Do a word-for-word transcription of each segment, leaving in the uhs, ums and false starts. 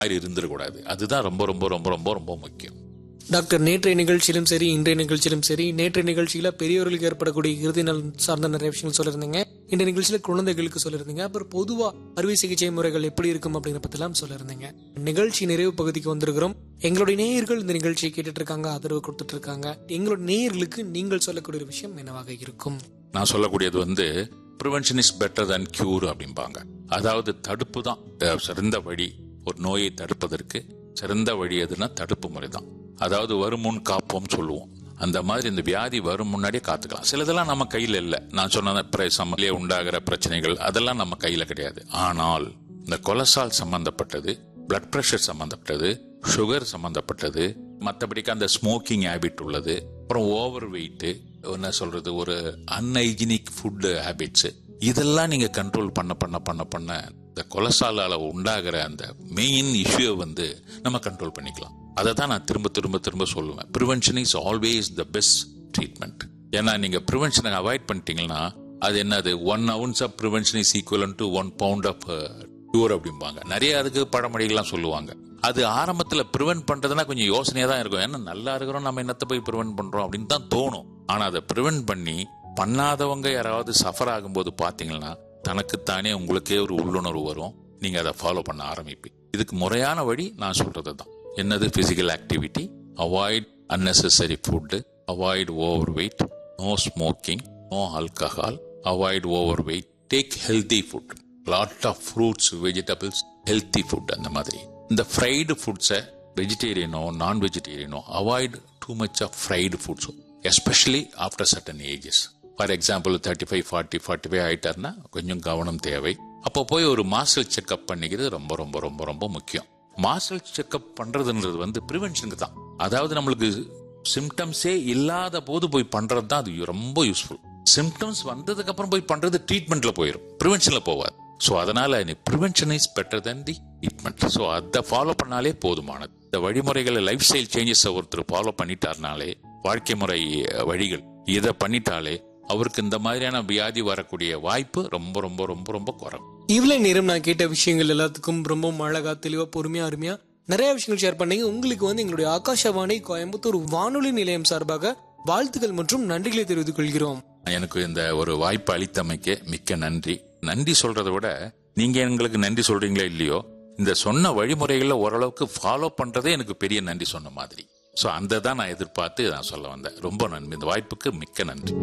இருந்துடக்கூடாது. அதுதான் ரொம்ப ரொம்ப ரொம்ப ரொம்ப ரொம்ப முக்கியம். டாக்டர், நேற்றைய நிகழ்ச்சியிலும் சரி இன்றைய நிகழ்ச்சியிலும் சரி, நேற்றைய நிகழ்ச்சியில பெரியவர்களுக்கு ஏற்படக்கூடிய இறுதி நல் சார்ந்த நிறைய விஷயங்கள் சொல்லியிருந்தீங்க. இந்த நிகழ்ச்சியில குழந்தைகளுக்கு சொல்லியிருந்தீங்க. அப்புறம் பொதுவா அறுவை சிகிச்சை முறைகள் எப்படி இருக்கும் அப்படிங்கிற பத்திலாம் சொல்லியிருந்தீங்க. நிகழ்ச்சி நிறைவு பகுதிக்கு வந்திருக்கிறோம். எங்களுடைய நேயர்கள் இந்த நிகழ்ச்சியை கேட்டுட்டு இருக்காங்க, ஆதரவு கொடுத்துட்டு இருக்காங்க. எங்களுடைய நேயர்களுக்கு நீங்கள் சொல்லக்கூடிய விஷயம் என்னவாக இருக்கும்? நான் சொல்லக்கூடியது வந்து prevention is better than cure அப்படிம்பாங்க. அதாவது தடுப்பு தான் சிறந்த வழி. ஒரு நோயை தடுப்பதற்கு சிறந்த வழி எதுனா தடுப்பு முறை தான். அதாவது வரும் முன் காப்போம் சொல்லுவோம். அந்த மாதிரி இந்த வியாதி வரும் முன்னாடியே காத்துக்கலாம். சிலதெல்லாம் நம்ம கையில இல்ல. நான் சொன்ன சமநிலையே உண்டாகிற பிரச்சனைகள் அதெல்லாம் நம்ம கையில கிடையாது. ஆனால் இந்த கொலஸ்ட்ரால் சம்பந்தப்பட்டது, பிளட் பிரஷர் சம்பந்தப்பட்டது, சுகர் சம்பந்தப்பட்டது, மற்றபடிக்கு அந்த ஸ்மோக்கிங் ஹேபிட் உள்ளது, அப்புறம் ஓவர் வெயிட், என்ன சொல்றது, ஒரு அன்ஹைஜினிக் ஃபுட் ஹேபிட்ஸ், இதெல்லாம் நீங்க கண்ட்ரோல் பண்ண பண்ண பண்ண பண்ண இந்த கொலஸ்ட்ரால் அளவு உண்டாகிற அந்த மெயின் இஷ்யூவை வந்து நம்ம கண்ட்ரோல் பண்ணிக்கலாம். அதை தான் நான் திரும்ப திரும்ப திரும்ப சொல்லுவேன். Prevention is always the best treatment. ஏன்னா நீங்க ப்ரிவென்ஷனை அவாய்ட் பண்ணிட்டீங்கன்னா அது என்னது, one ounce of prevention is equal to one bound of cure அப்படிம்பாங்க. நிறைய அதுக்கு பழமொழிகள்லாம் சொல்லுவாங்க. அது ஆரம்பத்தில் ப்ரிவென்ட் பண்றதுன்னா கொஞ்சம் யோசனையா தான் இருக்கும். ஏன்னா நல்லா இருக்கிறோம், நம்ம என்னத்தை போய் ப்ரிவென்ட் பண்றோம் அப்படின்னு தான் தோணும். ஆனா அதை ப்ரிவென்ட் பண்ணி பண்ணாதவங்க யாராவது சஃபர் ஆகும்போது பாத்தீங்கன்னா தனக்குத்தானே உங்களுக்கே ஒரு உள்ளுணர்வு வரும். நீங்க அதை ஃபாலோ பண்ண ஆரம்பிப்பீங்க. இதுக்கு முறையான வழி நான் சொல்றது தான். என்னது, physical activity, avoid unnecessary food, avoid over weight, no smoking, no alcohol, avoid over weight, take healthy food, lot of fruits, vegetables, healthy food. அந்த மாதிரி இந்த ஃப்ரைடு ஃபுட்ஸை வெஜிடேரியனோ நான் வெஜிடேரியனோ avoid too much of fried foods, especially after certain ages. For example thirty five forty forty five ஆயிட்டாருன்னா கொஞ்சம் கவனம் தேவை. அப்போ போய் ஒரு மாஸ்டர் செக்அப் பண்ணிக்கிறது ரொம்ப ரொம்ப ரொம்ப ரொம்ப முக்கியம். மாஸ்டர் செக்அப் பண்றதுன்றது வந்து ப்ரிவென்ஷனுக்கு தான். அதாவது நம்மளுக்கு சிம்டம்ஸே இல்லாத போது போய் பண்றது தான் அது ரொம்ப யூஸ்ஃபுல். சிம்டம்ஸ் வந்ததுக்கு அப்புறம் போய் பண்றது ட்ரீட்மெண்ட்ல போயிடும், ப்ரிவென்ஷன்ல போவாது. ஸோ அதனால prevention is better then the treatment. So அதை ஃபாலோ பண்ணாலே போதுமானது. இந்த வழிமுறைகளை, லைஃப் ஸ்டைல் சேஞ்சஸ் ஒருத்தர் ஃபாலோ பண்ணிட்டாருனாலே, வாழ்க்கை முறை வழிகள் இதை பண்ணிட்டாலே அவருக்கு இந்த மாதிரியான வியாதி வரக்கூடிய வாய்ப்பு ரொம்ப ரொம்ப ரொம்ப ரொம்ப குறைவு. இவ்வளவு நேரம் நான் கேட்ட விஷயங்கள் எல்லாத்துக்கும் ரொம்ப அழகா, தெளிவா, பொறுமையா, அருமையா நிறைய விஷயங்கள் ஷேர் பண்ணீங்க. உங்களுக்கு வந்து எங்களுடைய ஆகாஷவாணி கோயம்புத்தூர் வானொலி நிலையம் சார்பாக வாழ்த்துக்கள் மற்றும் நன்றிகளை தெரிவித்துக் கொள்கிறோம். எனக்கு இந்த ஒரு வாய்ப்பு அளித்தமைக்கு மிக்க நன்றி. நன்றி சொல்றதை விட நீங்க எங்களுக்கு நன்றி சொல்றீங்களோ இல்லையோ, இந்த சொன்ன வழிமுறைகளை ஓரளவுக்கு ஃபாலோ பண்றதே எனக்கு பெரிய நன்றி சொன்ன மாதிரி. ஸோ அந்த தான் நான் எதிர்பார்த்து நான் சொல்ல வந்தேன். ரொம்ப நன்றி. இந்த வாய்ப்புக்கு மிக்க நன்றி.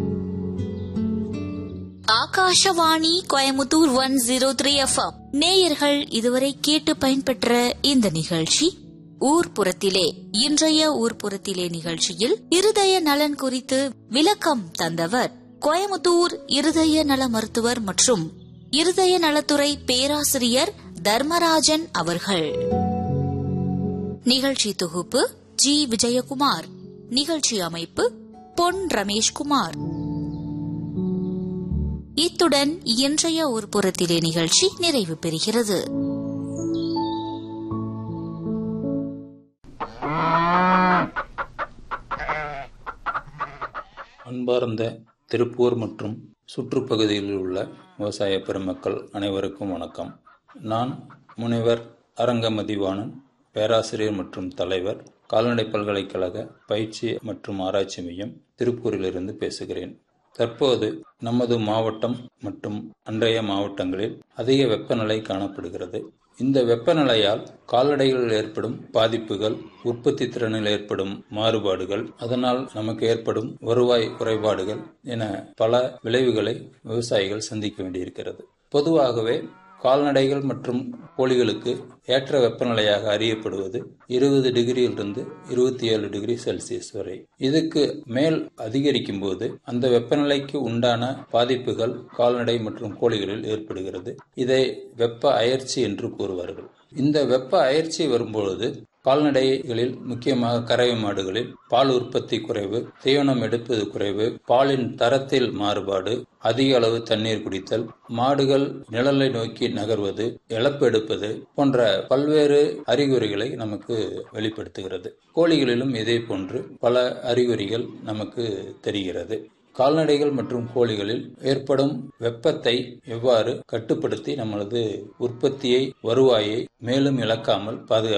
Akashvani Coimbatore one zero three FM நேயர்கள் இதுவரை கேட்டு பயன்பெற்ற இந்த நிகழ்ச்சி ஊர்ப்புறத்திலே. இன்றைய ஊர்ப்புறத்திலே நிகழ்ச்சியில் இருதய நலன் குறித்து விளக்கம் தந்தவர் கோயம்புத்தூர் இருதய நல மருத்துவர் மற்றும் இருதய நலத்துறை பேராசிரியர் தர்மராஜன் அவர்கள். நிகழ்ச்சி தொகுப்பு ஜி விஜயகுமார். நிகழ்ச்சி அமைப்பு பொன் ரமேஷ்குமார். இத்துடன் இன்றைய ஊர்ப்புறத்திலே நிகழ்ச்சி நிறைவு பெறுகிறது. அன்பார்ந்த திருப்பூர் மற்றும் சுற்றுப்பகுதியில் உள்ள விவசாய பெருமக்கள் அனைவருக்கும் வணக்கம். நான் முனைவர் அரங்கமதிவாணன், பேராசிரியர் மற்றும் தலைவர், கால்நடை பல்கலைக்கழக பயிற்சி மற்றும் ஆராய்ச்சி மையம், திருப்பூரிலிருந்து பேசுகிறேன். தற்போது நமது மாவட்டம் மற்றும் அன்றைய மாவட்டங்களில் அதிக வெப்பநிலை காணப்படுகிறது. இந்த வெப்பநிலையால் கால்நடைகளில் ஏற்படும் பாதிப்புகள், உற்பத்தி திறனில் ஏற்படும் மாறுபாடுகள், அதனால் நமக்கு ஏற்படும் வருவாய் குறைபாடுகள் என பல விளைவுகளை விவசாயிகள் சந்திக்க வேண்டியிருக்கிறது. பொதுவாகவே கால்நடைகள் மற்றும் கோழிகளுக்கு ஏற்ற வெப்பநிலையாக அறியப்படுவது இருபது டிகிரியிலிருந்து இருபத்தி ஏழு டிகிரி செல்சியஸ் வரை. இதுக்கு மேல் அதிகரிக்கும் போது அந்த வெப்பநிலைக்கு உண்டான பாதிப்புகள் கால்நடை மற்றும் கோழிகளில் ஏற்படுகிறது. இதை வெப்ப அயற்சி என்று கூறுவார்கள். இந்த வெப்ப அயற்சி வரும்பொழுது கால்நடைகளில் முக்கியமாக கறவை மாடுகளில் பால் உற்பத்தி குறைவு, தீவனம் எடுப்பது குறைவு, பாலின் தரத்தில் மாறுபாடு, அதிக அளவு தண்ணீர் குடித்தல், மாடுகள் நிழலை நோக்கி நகர்வது, இழப்பு எடுப்பது போன்ற பல்வேறு அறிகுறிகளை நமக்கு வெளிப்படுத்துகிறது. கோழிகளிலும் இதே போன்று பல அறிகுறிகள் நமக்கு தெரிகிறது. கால்நடைகள் மற்றும் கோழிகளில் ஏற்படும் வெப்பத்தை எவ்வாறு கட்டுப்படுத்தி நம்மளது உற்பத்தியை வருவாயை மேலும் இழக்காமல் பாதுகாப்பது